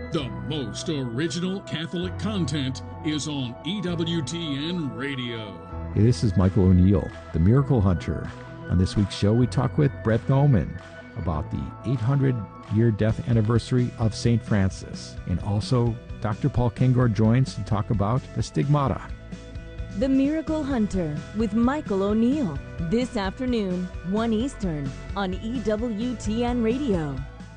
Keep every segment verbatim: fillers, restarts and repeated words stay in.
The most original Catholic content is on E W T N Radio. Hey, this is Michael O'Neill, the Miracle Hunter. On this week's show, we talk with Brett Thoman about the eight hundred year death anniversary of Saint Francis. And also, Doctor Paul Kengor joins to talk about the stigmata. The Miracle Hunter with Michael O'Neill. This afternoon, one Eastern, on E W T N Radio.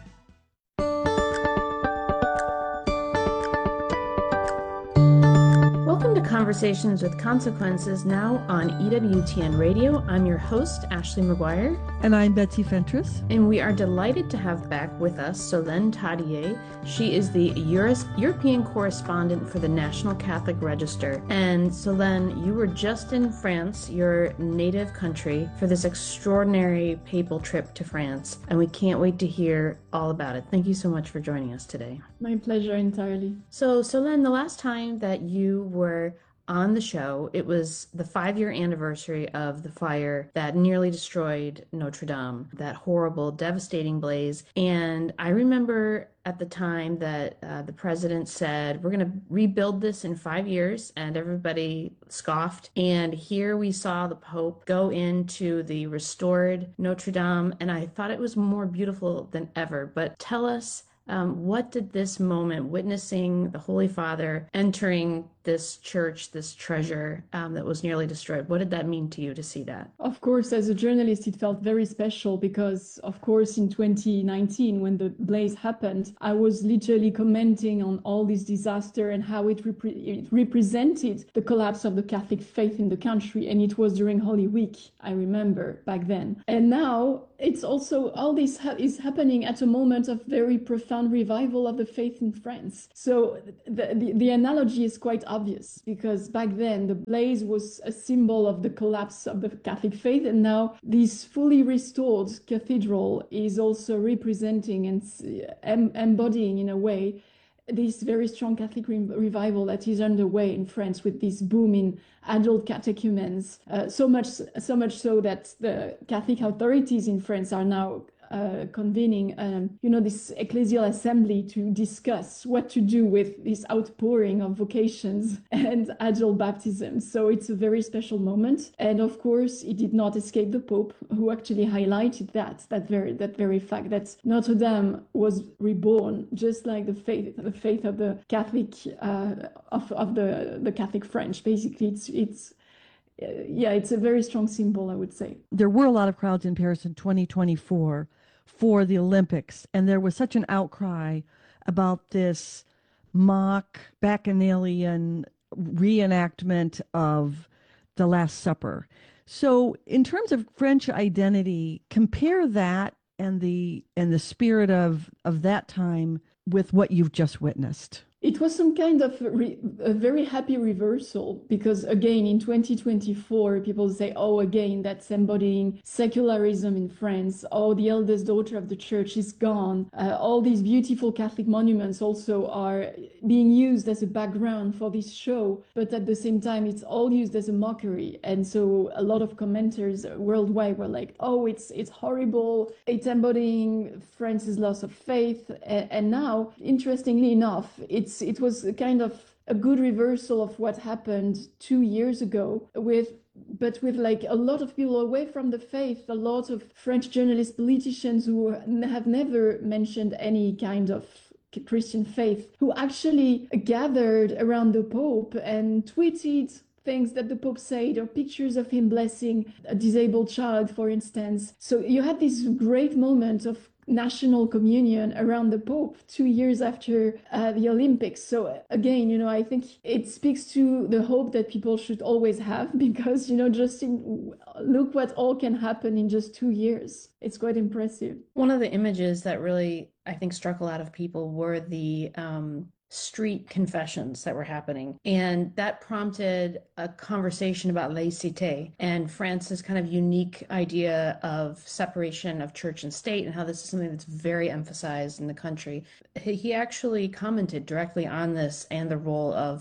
Welcome to Conversations with Consequences, now on E W T N Radio. I'm your host, Ashley McGuire. And I'm Betsy Fentress. And we are delighted to have back with us Solène Tadier. She is the Euro- European correspondent for the National Catholic Register. And Solène, you were just in France, your native country, for this extraordinary papal trip to France. And we can't wait to hear all about it. Thank you so much for joining us today. My pleasure entirely. So, Solène, the last time that you were on the show, it was the five-year anniversary of the fire that nearly destroyed Notre Dame, that horrible, devastating blaze. And I remember at the time that uh, the president said, we're going to rebuild this in five years, and everybody scoffed. And here we saw the Pope go into the restored Notre Dame, and I thought it was more beautiful than ever. But tell us, Um, what did this moment, witnessing the Holy Father entering this church, this treasure um, that was nearly destroyed, what did that mean to you to see that? Of course, as a journalist, it felt very special because, of course, in twenty nineteen, when the blaze happened, I was literally commenting on all this disaster and how it, repre- it represented the collapse of the Catholic faith in the country. And it was during Holy Week, I remember, back then. And now it's also, all this ha- is happening at a moment of very profound revival of the faith in France. So the, the, the analogy is quite obvious, because back then the blaze was a symbol of the collapse of the Catholic faith, and now this fully restored cathedral is also representing and em- embodying in a way this very strong Catholic re- revival that is underway in France, with this boom in adult catechumens, uh, so much so much so that the Catholic authorities in France are now Uh, convening, um, you know, this ecclesial assembly to discuss what to do with this outpouring of vocations and adult baptism. So it's a very special moment. And of course, it did not escape the Pope, who actually highlighted that, that very, that very fact that Notre Dame was reborn, just like the faith, the faith of the Catholic, uh, of, of the, the Catholic French. Basically, it's, it's, uh, yeah, it's a very strong symbol, I would say. There were a lot of crowds in Paris in twenty twenty-four for the Olympics, and there was such an outcry about this mock bacchanalian reenactment of the Last Supper. So in terms of French identity, compare that and the and the spirit of of that time with what you've just witnessed. It was some kind of re- a very happy reversal, because again, in twenty twenty-four, people say, oh, again, that's embodying secularism in France. Oh, the eldest daughter of the church is gone. Uh, all these beautiful Catholic monuments also are being used as a background for this show. But at the same time, it's all used as a mockery. And so a lot of commenters worldwide were like, oh, it's it's horrible. It's embodying France's loss of faith. And, and now, interestingly enough, it's it was a kind of a good reversal of what happened two years ago, with but with like a lot of people away from the faith, a lot of French journalists, politicians who have never mentioned any kind of Christian faith, who actually gathered around the Pope and tweeted things that the Pope said, or pictures of him blessing a disabled child, for instance. So you had this great moment of national communion around the Pope two years after uh, the Olympics. So again, you know, I think it speaks to the hope that people should always have, because, you know, just in, look what all can happen in just two years. It's quite impressive. One of the images that really, I think, struck a lot of people were the um, street confessions that were happening. And that prompted a conversation about laïcité and France's kind of unique idea of separation of church and state, and how this is something that's very emphasized in the country. He actually commented directly on this and the role of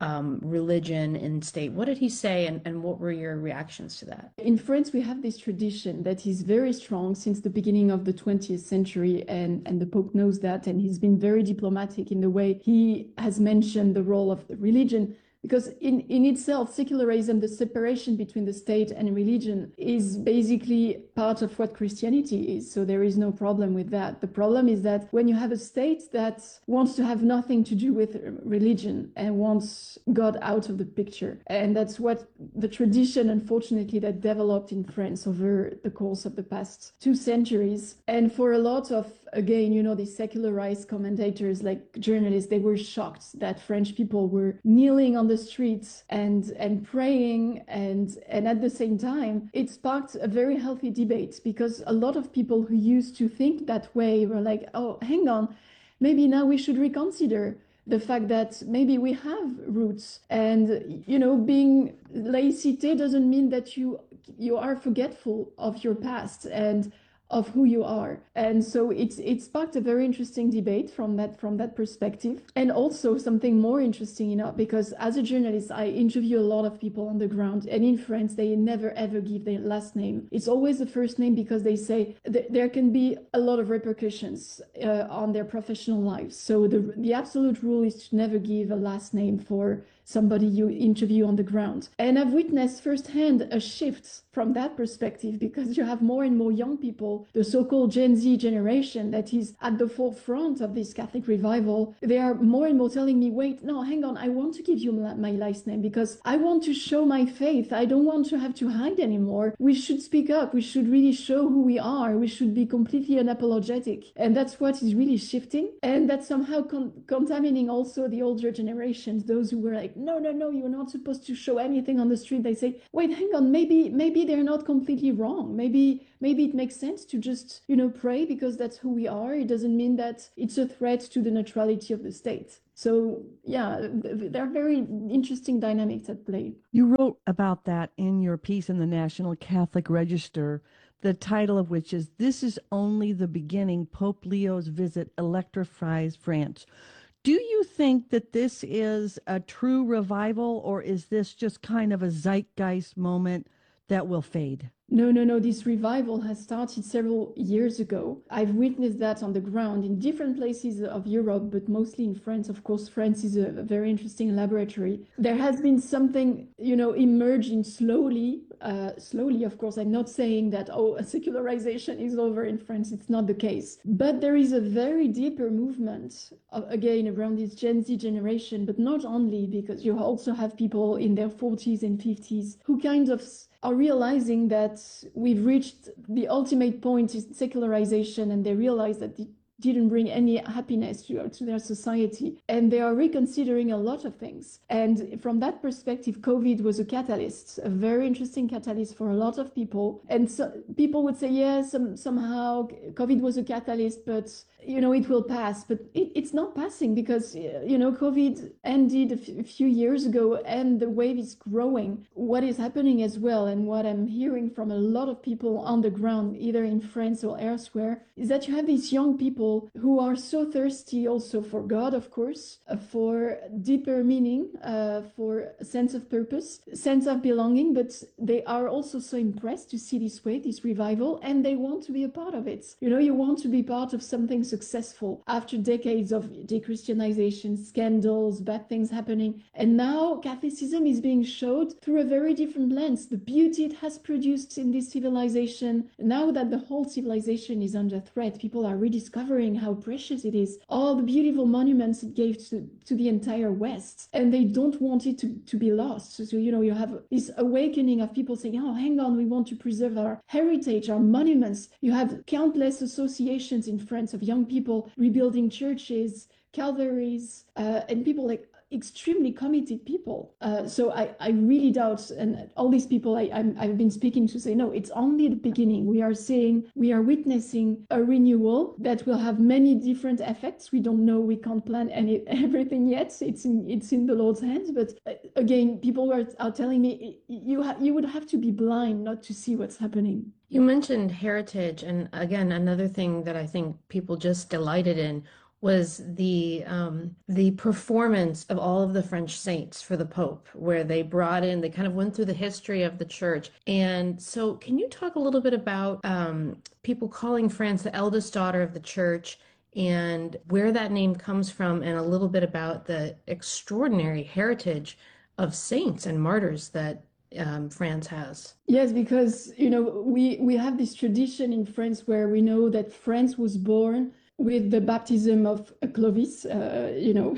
um, religion and state. What did he say, and, and what were your reactions to that? In France, we have this tradition that is very strong since the beginning of the twentieth century, and, and the Pope knows that, and he's been very diplomatic in the way he has mentioned the role of the religion. Because in, in itself, secularism, the separation between the state and religion, is basically part of what Christianity is. So there is no problem with that. The problem is that when you have a state that wants to have nothing to do with religion and wants God out of the picture. And that's what the tradition, unfortunately, that developed in France over the course of the past two centuries. And for a lot of, again, you know, these secularized commentators, like journalists, they were shocked that French people were kneeling on the streets and and praying, and and at the same time it sparked a very healthy debate, because a lot of people who used to think that way were like, oh, hang on, maybe now we should reconsider the fact that maybe we have roots, and you know, being laïcité doesn't mean that you you are forgetful of your past and of who you are. And so it's it sparked a very interesting debate from that from that perspective. And also something more interesting, you know, because as a journalist, I interview a lot of people on the ground, and in France, they never ever give their last name. It's always the first name, because they say th- there can be a lot of repercussions uh, on their professional lives. So the the absolute rule is to never give a last name for somebody you interview on the ground. And I've witnessed firsthand a shift from that perspective, because you have more and more young people, the so-called Gen Z generation that is at the forefront of this Catholic revival. They are more and more telling me, wait, no, hang on, I want to give you my last name because I want to show my faith. I don't want to have to hide anymore. We should speak up. We should really show who we are. We should be completely unapologetic. And that's what is really shifting. And that's somehow con- contaminating also the older generations, those who were like, no, no, no, you're not supposed to show anything on the street. They say, wait, hang on, maybe, maybe they're not completely wrong. Maybe, maybe it makes sense to just, you know, pray because that's who we are. It doesn't mean that it's a threat to the neutrality of the state. So, yeah, there are very interesting dynamics at play. You wrote about that in your piece in the National Catholic Register, the title of which is, "This is Only the Beginning, Pope Leo's Visit Electrifies France." Do you think that this is a true revival, or is this just kind of a zeitgeist moment that will fade? No, no, no. This revival has started several years ago. I've witnessed that on the ground in different places of Europe, but mostly in France. Of course, France is a very interesting laboratory. There has been something, you know, emerging slowly. Uh, slowly, of course, I'm not saying that, oh, a secularization is over in France. It's not the case. But there is a very deeper movement, uh, again, around this Gen Z generation, but not only, because you also have people in their forties and fifties who kind of are realizing that we've reached the ultimate point in secularization, and they realize that it didn't bring any happiness to, to their society. And they are reconsidering a lot of things. And from that perspective, COVID was a catalyst, a very interesting catalyst for a lot of people. And so people would say, yes, some, somehow COVID was a catalyst, but you know, it will pass. But it, it's not passing because, you know, COVID ended a, f- a few years ago and the wave is growing. What is happening as well, and what I'm hearing from a lot of people on the ground, either in France or elsewhere, is that you have these young people who are so thirsty also for God, of course, uh, for deeper meaning, uh, for a sense of purpose, sense of belonging, but they are also so impressed to see this wave, this revival, and they want to be a part of it. You know, you want to be part of something successful after decades of dechristianization, scandals, bad things happening. And now Catholicism is being showed through a very different lens. The beauty it has produced in this civilization, now that the whole civilization is under threat, people are rediscovering how precious it is, all the beautiful monuments it gave to, to the entire West, and they don't want it to, to be lost. So, you know, you have this awakening of people saying, oh, hang on, we want to preserve our heritage, our monuments. You have countless associations in France of young people rebuilding churches, Calvaries, uh, and people like extremely committed people. Uh, so I, I really doubt, and all these people I, I'm, I've been speaking to say, no, it's only the beginning. We are seeing, we are witnessing a renewal that will have many different effects. We don't know, we can't plan any everything yet. It's in, it's in the Lord's hands. But uh, again, people are, are telling me, you, ha- you would have to be blind not to see what's happening. You mentioned heritage, and again, another thing that I think people just delighted in was the um, the performance of all of the French saints for the Pope, where they brought in, they kind of went through the history of the church. And so can you talk a little bit about um, people calling France the eldest daughter of the church, and where that name comes from, and a little bit about the extraordinary heritage of saints and martyrs that um, France has? Yes, because, you know, we, we have this tradition in France where we know that France was born with the baptism of Clovis, uh, you know,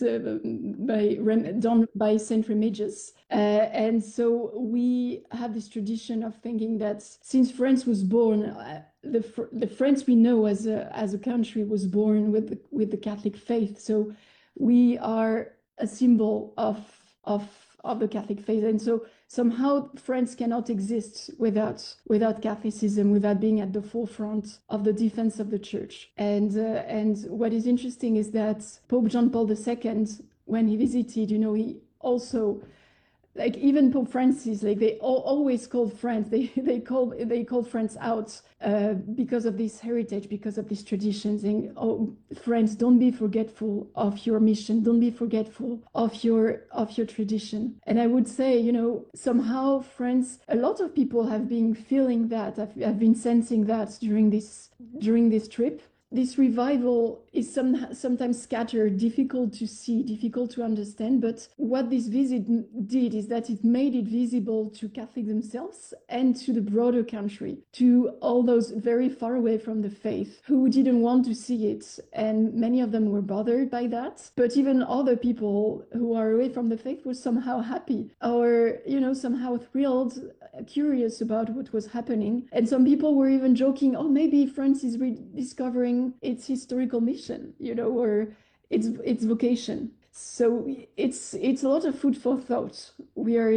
by, done by Saint Remigius. Uh, and so we have this tradition of thinking that since France was born, uh, the the France we know as a, as a country was born with the, with the Catholic faith. So we are a symbol of, of, of the Catholic faith. And so somehow France cannot exist without without Catholicism, without being at the forefront of the defense of the church. And uh, and what is interesting is that Pope John Paul the Second, when he visited, you know, he also, like even Pope Francis, like they all, always called France, they they called they called France out uh, because of this heritage, because of these traditions. And oh, France, don't be forgetful of your mission, don't be forgetful of your of your tradition. And I would say, you know, somehow France, a lot of people have been feeling that, have, have been sensing that during this during this trip. This revival is some, sometimes scattered, difficult to see, difficult to understand. But what this visit did is that it made it visible to Catholics themselves and to the broader country, to all those very far away from the faith who didn't want to see it. And many of them were bothered by that. But even other people who are away from the faith were somehow happy or, you know, somehow thrilled, curious about what was happening. And some people were even joking, oh, maybe France is rediscovering its historical mission, you know, or its its vocation. So it's it's a lot of food for thought. We are,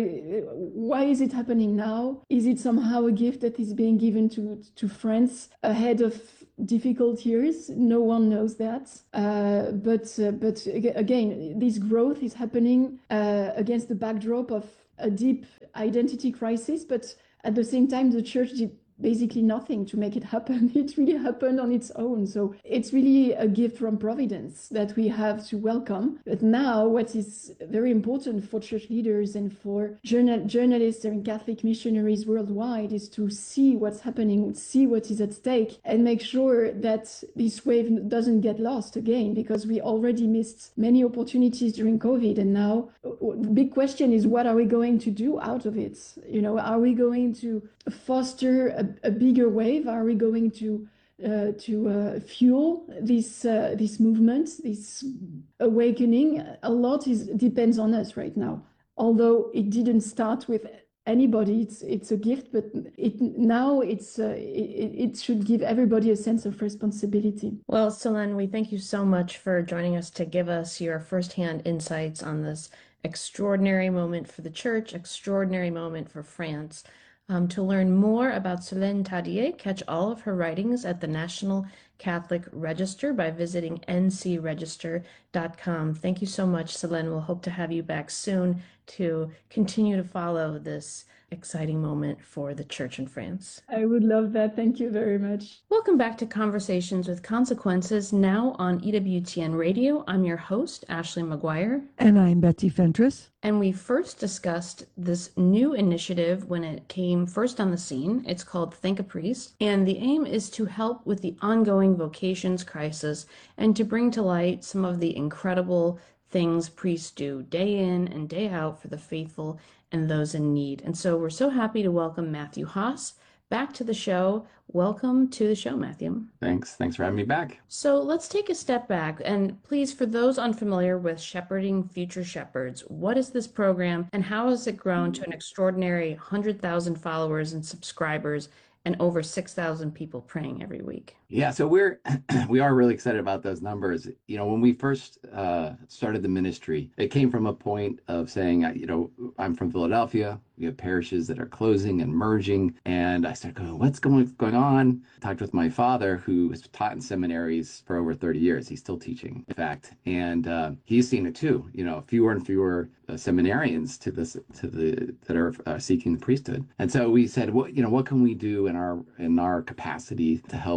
why is it happening now? Is it somehow a gift that is being given to to France ahead of difficult years? No one knows that. Uh, but uh, but again, this growth is happening uh, against the backdrop of a deep identity crisis. But at the same time, the church did basically nothing to make it happen. It really happened on its own. So it's really a gift from Providence that we have to welcome. But now what is very important for church leaders and for journal journalists and Catholic missionaries worldwide is to see what's happening, see what is at stake, and make sure that this wave doesn't get lost again, because we already missed many opportunities during COVID. And now the big question is, what are we going to do out of it? You know, are we going to foster a, a bigger wave? Are we going to uh, to uh, fuel this uh, this movement, this awakening? A lot is depends on us right now. Although it didn't start with anybody, it's it's a gift, but it now it's uh, it, it should give everybody a sense of responsibility. Well, Solène, we thank you so much for joining us to give us your firsthand insights on this extraordinary moment for the church, extraordinary moment for France. Um, to learn more about Solène Tadier, catch all of her writings at the National Catholic Register by visiting n c register dot com. Thank you so much, Solène. We'll hope to have you back soon to continue to follow this exciting moment for the church in France. I would love that. Thank you very much. Welcome back to Conversations with Consequences, now on E W T N Radio. I'm your host, Ashley McGuire. And I'm Betsy Fentress. And we first discussed this new initiative when it came first on the scene. It's called Think a Priest. And the aim is to help with the ongoing vocations crisis and to bring to light some of the incredible things priests do day in and day out for the faithful and those in need. And so we're so happy to welcome Matthew Haas back to the show. Welcome to the show, Matthew. Thanks. Thanks for having me back. So let's take a step back. And please, for those unfamiliar with Shepherding Future Shepherds, what is this program and how has it grown to an extraordinary one hundred thousand followers and subscribers and over six thousand people praying every week? Yeah, so we're we are really excited about those numbers. You know, when we first uh, started the ministry, it came from a point of saying, you know, I'm from Philadelphia. We have parishes that are closing and merging, and I started going, what's going going on? I talked with my father, who has taught in seminaries for over thirty years. He's still teaching, in fact, and uh, he's seen it too. You know, fewer and fewer uh, seminarians to this to the that are uh, seeking the priesthood. And so we said, what you know, what can we do in our in our capacity to help address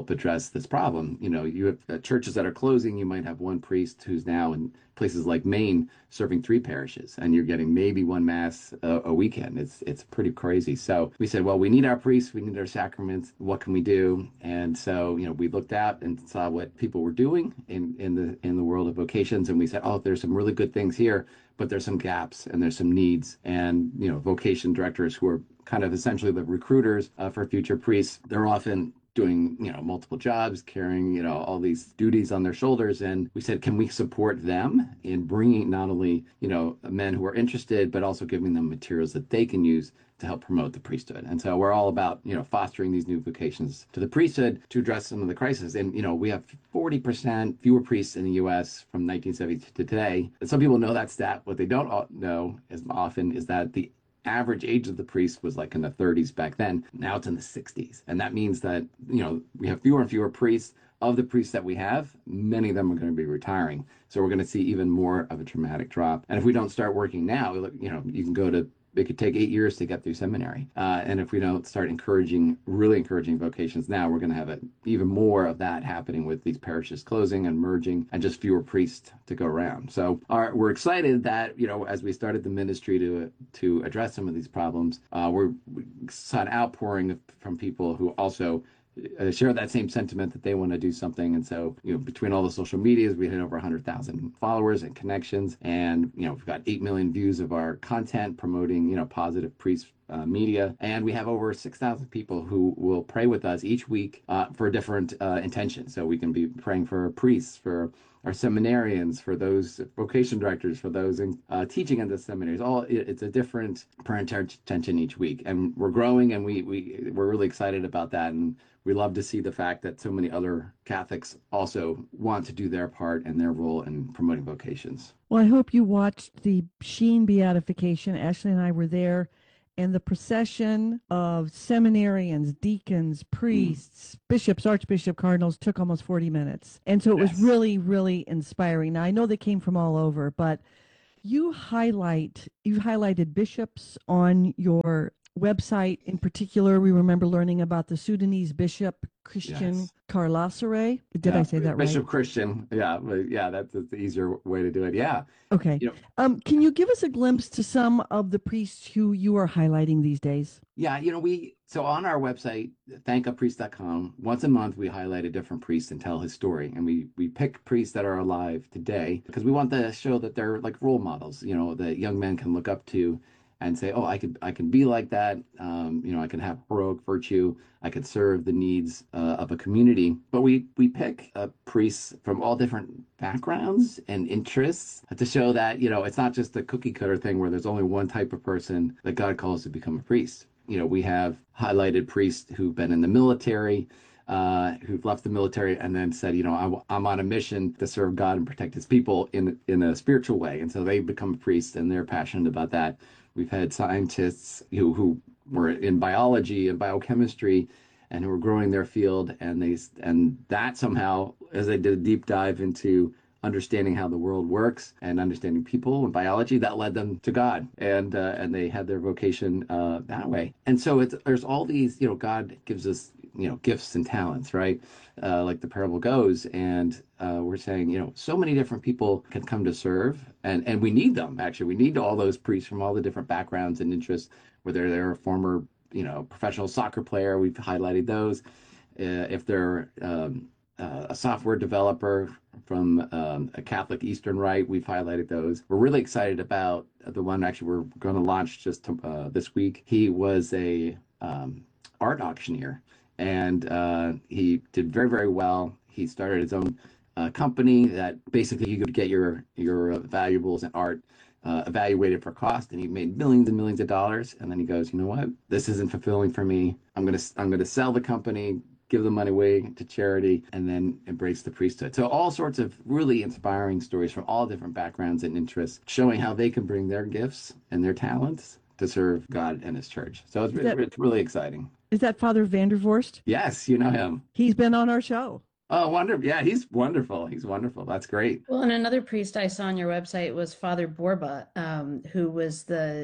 address this problem. You know, you have uh, churches that are closing. You might have one priest who's now in places like Maine serving three parishes, and you're getting maybe one mass a, a weekend. It's it's pretty crazy. So we said, well, we need our priests, we need our sacraments. What can we do? And so, you know, we looked out and saw what people were doing in in the in the world of vocations, and we said, oh, there's some really good things here, but there's some gaps and there's some needs. And you know, vocation directors who are kind of essentially the recruiters uh, for future priests, they're often doing, you know, multiple jobs, carrying, you know, all these duties on their shoulders. And we said, can we support them in bringing not only, you know, men who are interested, but also giving them materials that they can use to help promote the priesthood. And so we're all about, you know, fostering these new vocations to the priesthood to address some of the crises. And, you know, we have forty percent fewer priests in the U S from nineteen seventy to today. And some people know that stat. What they don't know as often is that the average age of the priest was like in the thirties back then. Now it's in the sixties. And that means that, you know, we have fewer and fewer priests. Of the priests that we have, many of them are going to be retiring. So we're going to see even more of a dramatic drop. And if we don't start working now, you know, you can go to, it could take eight years to get through seminary. Uh, and if we don't start encouraging, really encouraging vocations now, we're going to have a, even more of that happening with these parishes closing and merging and just fewer priests to go around. So our, we're excited that, you know, as we started the ministry to to address some of these problems, uh, we're, we saw an outpouring from people who also Uh, share that same sentiment that they want to do something. And so, you know, between all the social medias, we had over one hundred thousand followers and connections. And, you know, we've got eight million views of our content promoting, you know, positive priest uh, media. And we have over six thousand people who will pray with us each week uh, for different uh, intentions. So we can be praying for priests, for our seminarians, for those vocation directors, for those in, uh, teaching in the seminaries. All it, it's a different prayer intention each week, and we're growing, and we we we're really excited about that, and we love to see the fact that so many other Catholics also want to do their part and their role in promoting vocations. Well, I hope you watched the Sheen beatification. Ashley and I were there. And the procession of seminarians, deacons, priests, mm. bishops, archbishop, cardinals took almost forty minutes. And so it yes. was really, really inspiring. Now, I know they came from all over, but you highlight, you highlighted bishops on your website. In particular, we remember learning about the Sudanese bishop, Christian yes. Karlasare. Did yeah, I say that Bishop right? Bishop Christian. Yeah, yeah, that's the easier way to do it. Yeah. Okay. You know, um, can you give us a glimpse to some of the priests who you are highlighting these days? Yeah, you know, we, so on our website, thank a priest dot com, once a month we highlight a different priest and tell his story. And we, we pick priests that are alive today because we want to show that they're like role models, you know, that young men can look up to and say, oh, I could I can be like that. Um, you know, I can have heroic virtue. I could serve the needs uh, of a community. But we we pick uh, priests from all different backgrounds and interests to show that, you know, it's not just a cookie cutter thing where there's only one type of person that God calls to become a priest. You know, we have highlighted priests who've been in the military, uh, who've left the military and then said, you know, I, I'm on a mission to serve God and protect his people in in a spiritual way. And so they become a priest and they're passionate about that. We've had scientists who, who were in biology and biochemistry and who were growing their field. And they and that somehow, as they did a deep dive into understanding how the world works and understanding people and biology, that led them to God. And uh, and they had their vocation uh, that way. And so it's, there's all these, you know, God gives us, you know, gifts and talents, right? Uh, like the parable goes. And uh, we're saying, you know, so many different people can come to serve. And, and we need them, actually. We need all those priests from all the different backgrounds and interests, whether they're a former, you know, professional soccer player, we've highlighted those. Uh, if they're um, uh, a software developer from um, a Catholic Eastern Rite, we've highlighted those. We're really excited about the one actually we're going to launch just to, uh, this week. He was a um, art auctioneer. And uh, he did very, very well. He started his own uh, company that basically you could get your your uh, valuables and art uh, evaluated for cost, and he made millions and millions of dollars. And then he goes, you know what? This isn't fulfilling for me. I'm gonna I'm gonna sell the company, give the money away to charity, and then embrace the priesthood. So all sorts of really inspiring stories from all different backgrounds and interests, showing how they can bring their gifts and their talents to serve God and his church. So it's, that, it's really exciting. Is that Father Vandervorst? Yes, you know him. He's been on our show. Oh, wonderful. Yeah, he's wonderful. He's wonderful. That's great. Well, and another priest I saw on your website was Father Borba, um, who was the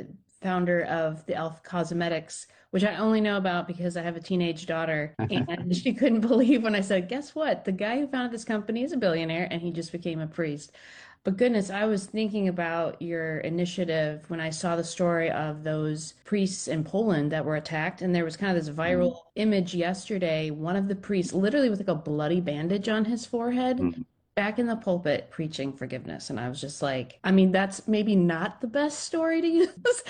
founder of the Elf Cosmetics, which I only know about because I have a teenage daughter. And she couldn't believe when I said, guess what? The guy who founded this company is a billionaire and he just became a priest. But goodness, I was thinking about your initiative when I saw the story of those priests in Poland that were attacked. And there was kind of this viral mm. image yesterday, one of the priests literally with like a bloody bandage on his forehead. Mm. Back in the pulpit preaching forgiveness. And I was just like, I mean, that's maybe not the best story to use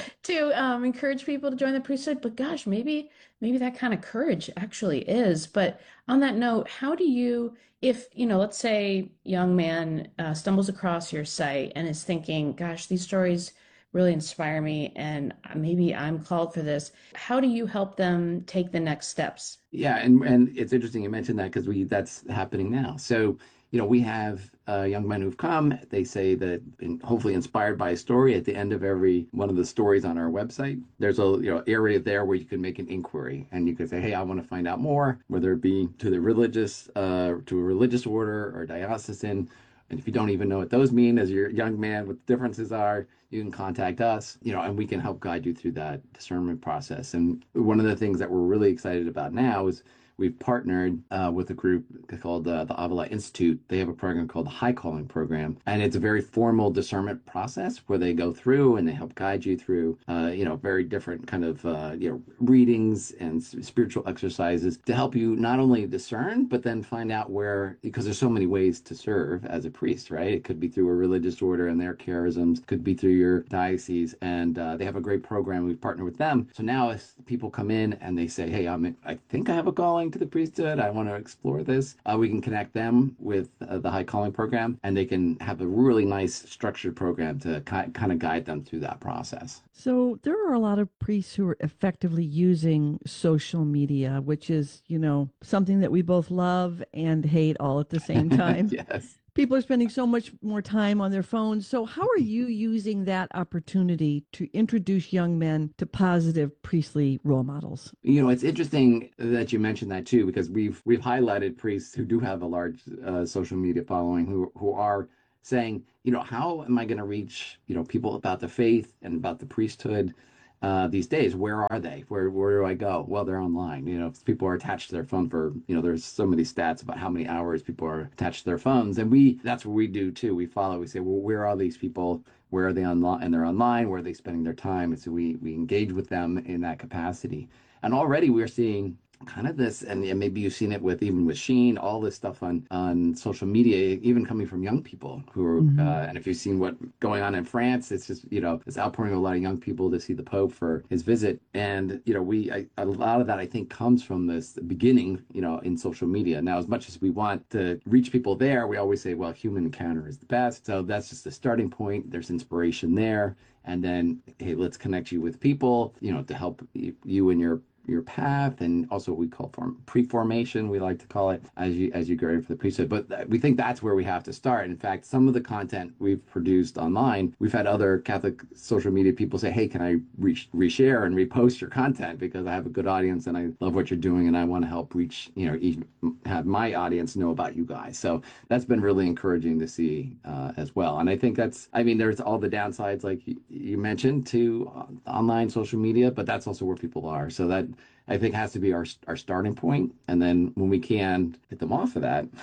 to um, encourage people to join the priesthood, but gosh, maybe, maybe that kind of courage actually is. But on that note, how do you, if, you know, let's say young man uh, stumbles across your site and is thinking, gosh, these stories really inspire me and maybe I'm called for this. How do you help them take the next steps? Yeah. And, and it's interesting you mentioned that because we, that's happening now. So you know, we have uh, young men who've come. They say that, in, hopefully inspired by a story, at the end of every one of the stories on our website, there's a you know area there where you can make an inquiry, and you can say, "Hey, I want to find out more," whether it be to the religious, uh, to a religious order or diocesan. And if you don't even know what those mean, as your young man, what the differences are, you can contact us, you know, and we can help guide you through that discernment process. And one of the things that we're really excited about now is we've partnered uh, with a group called uh, the Avila Institute. They have a program called the High Calling Program, and it's a very formal discernment process where they go through and they help guide you through, uh, you know, very different kind of, uh, you know, readings and spiritual exercises to help you not only discern, but then find out where, because there's so many ways to serve as a priest, right? It could be through a religious order and their charisms, could be through your diocese, and uh, they have a great program. We've partnered with them. So now if people come in and they say, hey, I'm, I think I have a calling to the priesthood, I want to explore this, uh, we can connect them with uh, the High Calling Program, and they can have a really nice structured program to ki- kind of guide them through that process. So there are a lot of priests who are effectively using social media, which is, you know, something that we both love and hate all at the same time. Yes. People are spending so much more time on their phones. So how are you using that opportunity to introduce young men to positive priestly role models? You know, it's interesting that you mentioned that too, because we've we've highlighted priests who do have a large uh, social media following who who are saying, you know, how am I going to reach, you know, people about the faith and about the priesthood uh, these days? Where are they? Where where do I go? Well, they're online. You know, if people are attached to their phone for, you know, there's so many stats about how many hours people are attached to their phones. And we, that's what we do too. We follow, we say, well, where are these people? Where are they online? And they're online. Where are they spending their time? And so we, we engage with them in that capacity. And already we're seeing kind of this, and, and maybe you've seen it with even with Sheen, all this stuff on on social media, even coming from young people who are, mm-hmm. uh, and if you've seen what going on in France, it's just, you know, it's outpouring of a lot of young people to see the Pope for his visit. And, you know, we, I, a lot of that I think comes from this beginning, you know, in social media. Now, as much as we want to reach people there, we always say, well, human encounter is the best. So that's just the starting point. There's inspiration there. And then, hey, let's connect you with people, you know, to help you in your your path, and also what we call form pre-formation, we like to call it, as you as you go for the priesthood. But we think that's where we have to start. In fact, some of the content we've produced online, we've had other Catholic social media people say, hey, can I re- reshare and repost your content because I have a good audience and I love what you're doing and I want to help reach, you know, each, have my audience know about you guys. So that's been really encouraging to see uh, as well. And I think that's, I mean, there's all the downsides like you, you mentioned to uh, online social media, but that's also where people are. So that I think has to be our our starting point, and then when we can get them off of that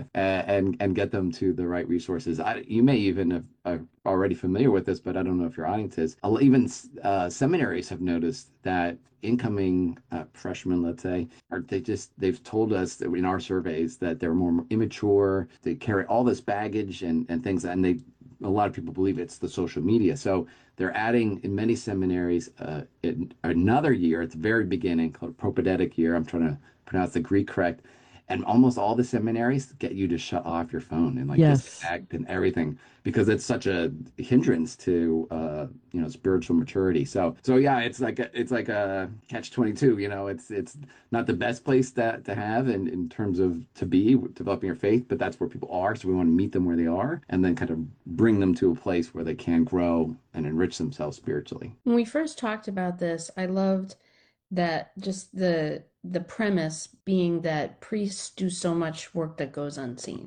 and and get them to the right resources. I, you may even have are already familiar with this, but I don't know if your audience is. Even uh, seminaries have noticed that incoming uh, freshmen, let's say, are they just they've told us that in our surveys that they're more immature. They carry all this baggage and and things, and they. A lot of people believe it's the social media. So they're adding in many seminaries uh, in another year at the very beginning called propedeutic year. I'm trying to pronounce the Greek correct. And almost all the seminaries get you to shut off your phone and like yes. disconnect and everything because it's such a hindrance to uh, you know spiritual maturity. So so yeah, it's like a, it's like a catch twenty-two. You know, it's it's not the best place to to have in, in terms of to be developing your faith, but that's where people are. So we want to meet them where they are and then kind of bring them to a place where they can grow and enrich themselves spiritually. When we first talked about this, I loved that just the the premise being that priests do so much work that goes unseen.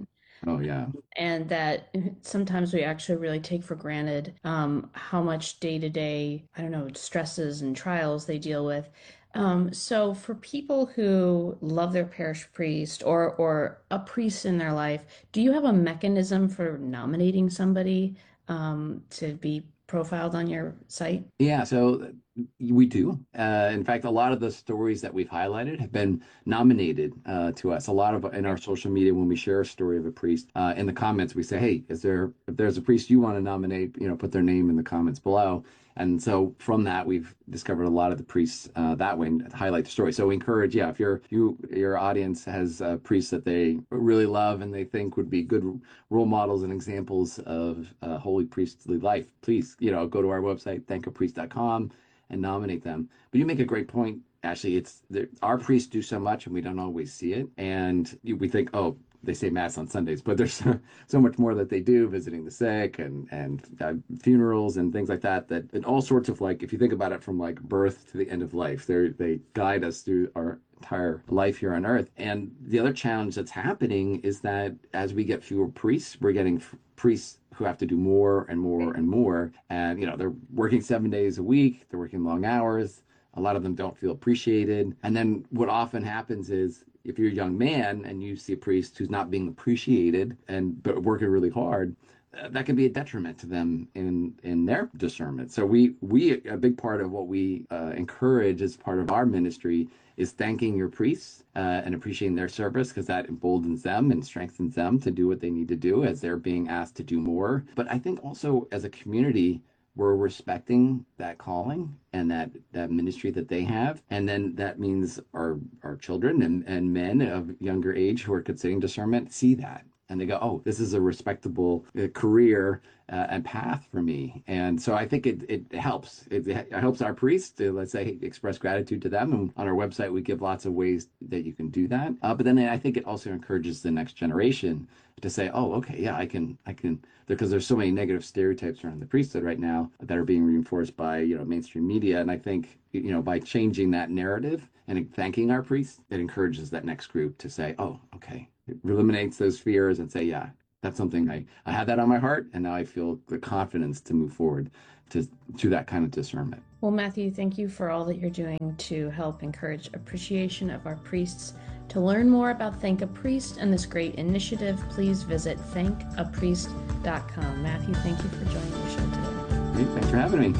Oh, yeah. And that sometimes we actually really take for granted um, how much day-to-day, I don't know, stresses and trials they deal with. Um, so for people who love their parish priest or or a priest in their life, do you have a mechanism for nominating somebody um, to be profiled on your site? Yeah, so we do. Uh, in fact, a lot of the stories that we've highlighted have been nominated uh, to us. A lot of in our social media, when we share a story of a priest, uh, in the comments we say, "Hey, is there if there's a priest you want to nominate? You know, put their name in the comments below." And so from that, we've discovered a lot of the priests uh, that way and highlight the story. So we encourage, yeah, if your you your audience has uh, priests that they really love and they think would be good role models and examples of uh, holy priestly life, please, you know, go to our website, thank a priest dot com, and nominate them. But you make a great point, Ashley. It's our priests do so much and we don't always see it. And you, we think, oh, they say mass on Sundays, but there's so, so much more that they do, visiting the sick and and uh, funerals and things like that. That and all sorts of, like, if you think about it from like birth to the end of life, they they guide us through our entire life here on earth. And the other challenge that's happening is that as we get fewer priests, we're getting f- priests who have to do more and more and more. And you know, they're working seven days a week. They're working long hours. A lot of them don't feel appreciated. And then what often happens is, if you're a young man and you see a priest who's not being appreciated and but working really hard, uh, that can be a detriment to them in in their discernment. So we we a big part of what we uh, encourage as part of our ministry is thanking your priests uh, and appreciating their service, because that emboldens them and strengthens them to do what they need to do as they're being asked to do more. But I think also as a community, we're respecting that calling and that, that ministry that they have. And then that means our, our children and, and men of younger age who are considering discernment see that. And they go, oh, this is a respectable uh, career uh, and path for me. And so I think it, it helps. It, it helps our priests to, let's say, express gratitude to them. And on our website, we give lots of ways that you can do that. Uh, but then I think it also encourages the next generation to say, oh, okay, yeah, I can, I can, because there's so many negative stereotypes around the priesthood right now that are being reinforced by, you know, mainstream media. And I think, you know, by changing that narrative and thanking our priests, it encourages that next group to say, oh, okay. It eliminates those fears and say, yeah, that's something I, I had that on my heart, and now I feel the confidence to move forward to, to that kind of discernment. Well, Matthew, thank you for all that you're doing to help encourage appreciation of our priests. To learn more about Thank a Priest and this great initiative, please visit thank a priest dot com. Matthew, thank you for joining the show today. Hey, thanks for having me.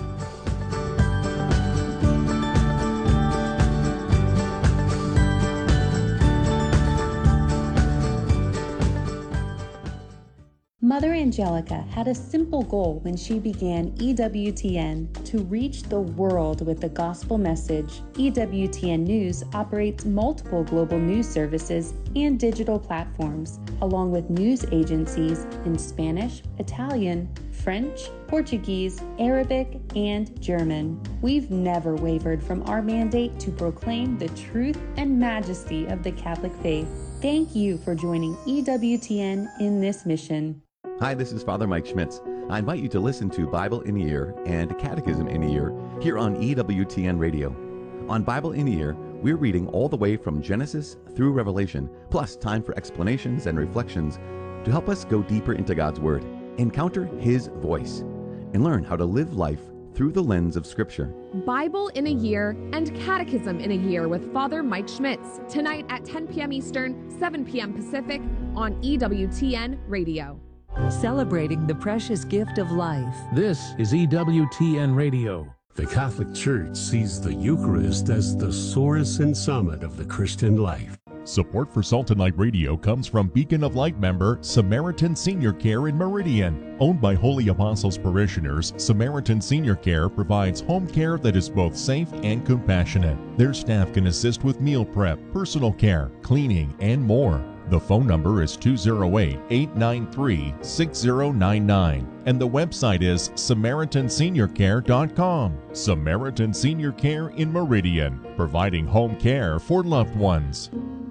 Mother Angelica had a simple goal when she began E W T N: to reach the world with the gospel message. E W T N News operates multiple global news services and digital platforms, along with news agencies in Spanish, Italian, French, Portuguese, Arabic, and German. We've never wavered from our mandate to proclaim the truth and majesty of the Catholic faith. Thank you for joining E W T N in this mission. Hi, this is Father Mike Schmitz. I invite you to listen to Bible in a Year and Catechism in a Year here on E W T N Radio. On Bible in a Year, we're reading all the way from Genesis through Revelation, plus time for explanations and reflections to help us go deeper into God's Word, encounter His voice, and learn how to live life through the lens of Scripture. Bible in a Year and Catechism in a Year with Father Mike Schmitz, tonight at ten p.m. Eastern, seven p.m. Pacific on E W T N Radio. Celebrating the precious gift of life. This is E W T N Radio. The Catholic Church sees the Eucharist as the source and summit of the Christian life. Support for Salt and Light Radio comes from Beacon of Light member Samaritan Senior Care in Meridian. Owned by Holy Apostles parishioners, Samaritan Senior Care provides home care that is both safe and compassionate. Their staff can assist with meal prep, personal care, cleaning, and more. The phone number is two oh eight, eight nine three, six oh nine nine, and the website is samaritan senior care dot com. Samaritan Senior Care in Meridian, providing home care for loved ones.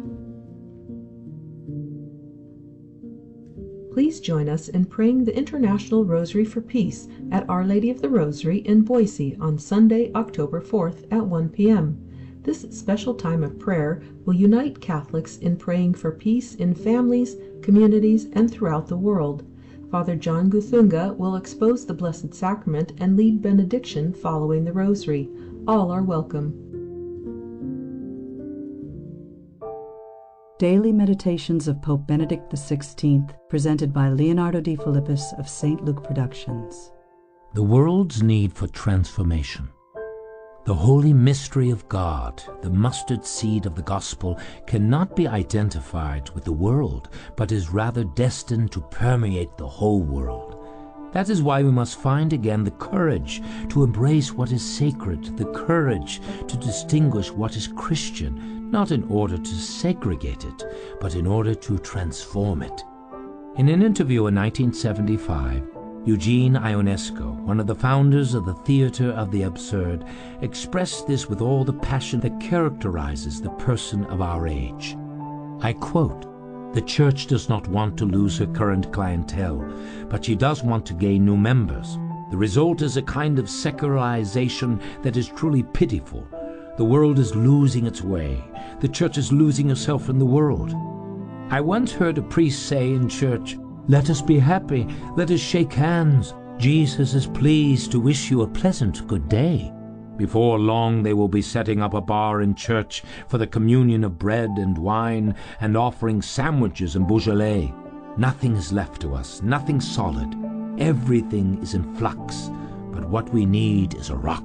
Please join us in praying the International Rosary for Peace at Our Lady of the Rosary in Boise on Sunday, October fourth at one p.m. This special time of prayer will unite Catholics in praying for peace in families, communities, and throughout the world. Father John Guthunga will expose the Blessed Sacrament and lead benediction following the Rosary. All are welcome. Daily Meditations of Pope Benedict the sixteenth, presented by Leonardo D. Philippus of Saint Luke Productions. The world's need for transformation. The holy mystery of God, the mustard seed of the gospel, cannot be identified with the world, but is rather destined to permeate the whole world. That is why we must find again the courage to embrace what is sacred, the courage to distinguish what is Christian, not in order to segregate it, but in order to transform it. In an interview in nineteen seventy-five, Eugene Ionesco, one of the founders of the Theater of the Absurd, expressed this with all the passion that characterizes the person of our age. I quote, "The Church does not want to lose her current clientele, but she does want to gain new members. The result is a kind of secularization that is truly pitiful. The world is losing its way. The Church is losing herself in the world." I once heard a priest say in church, "Let us be happy, let us shake hands. Jesus is pleased to wish you a pleasant good day." Before long they will be setting up a bar in church for the communion of bread and wine and offering sandwiches and Beaujolais. Nothing is left to us, nothing solid. Everything is in flux, but what we need is a rock.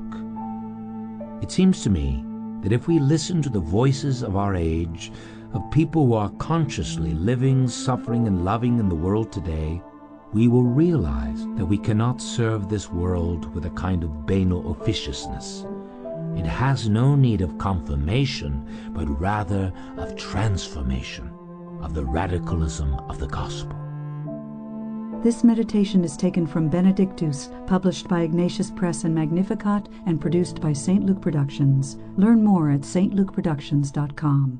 It seems to me that if we listen to the voices of our age, of people who are consciously living, suffering, and loving in the world today, we will realize that we cannot serve this world with a kind of banal officiousness. It has no need of confirmation, but rather of transformation, of the radicalism of the gospel. This meditation is taken from Benedictus, published by Ignatius Press and Magnificat, and produced by Saint Luke Productions. Learn more at s t luke productions dot com.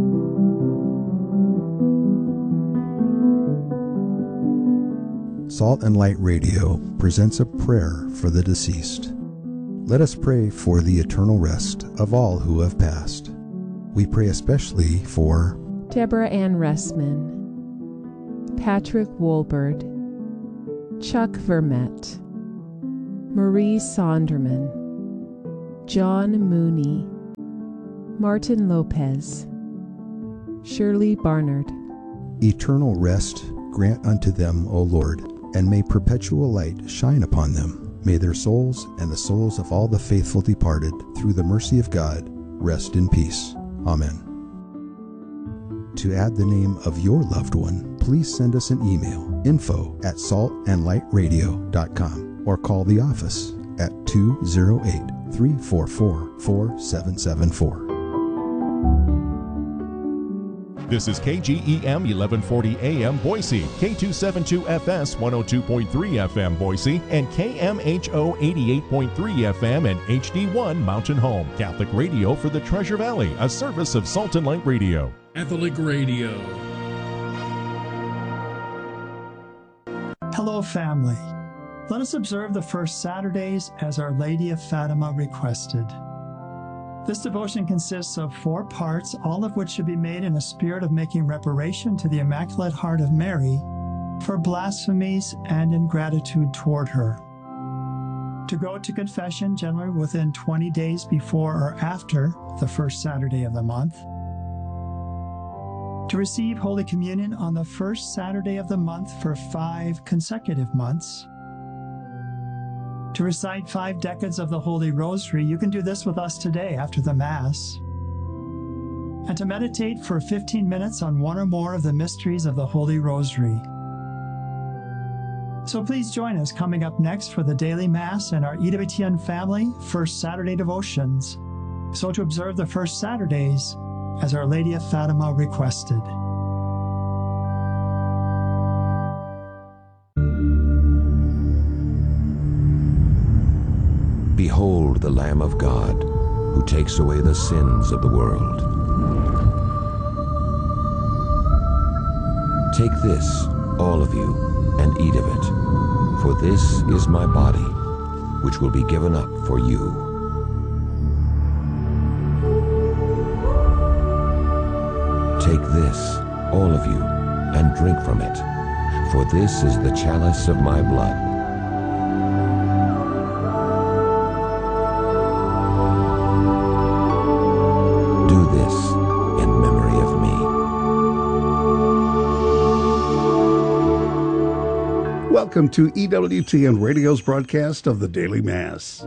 Salt and Light Radio presents a prayer for the deceased. Let us pray for the eternal rest of all who have passed. We pray especially for Deborah Ann Ressman, Patrick Wolbert, Chuck Vermette, Marie Sonderman, John Mooney, Martin Lopez, Shirley Barnard. Eternal rest grant unto them, O Lord, and may perpetual light shine upon them. May their souls and the souls of all the faithful departed, through the mercy of God, rest in peace. Amen. To add the name of your loved one, please send us an email, info at salt and light radio dot com, or call the office at two oh eight, three four four, four seven seven four. This is K G E M eleven forty A M Boise, K two seventy-two F S one oh two point three F M Boise, and K M H O eighty-eight point three F M and H D one Mountain Home. Catholic radio for the Treasure Valley, a service of Salt and Light Radio. Catholic Radio. Hello, family. Let us observe the first Saturdays as Our Lady of Fatima requested. This devotion consists of four parts, all of which should be made in a spirit of making reparation to the Immaculate Heart of Mary for blasphemies and ingratitude toward her. To go to confession generally within twenty days before or after the first Saturday of the month. To receive Holy Communion on the first Saturday of the month for five consecutive months. To recite five decades of the Holy Rosary. You can do this with us today after the Mass. And to meditate for fifteen minutes on one or more of the mysteries of the Holy Rosary. So please join us coming up next for the daily Mass and our E W T N family First Saturday devotions. So to observe the first Saturdays as Our Lady of Fatima requested. Behold the Lamb of God, who takes away the sins of the world. Take this, all of you, and eat of it, for this is my body, which will be given up for you. Take this, all of you, and drink from it, for this is the chalice of my blood. Do this in memory of me. Welcome to E W T N Radio's broadcast of the Daily Mass.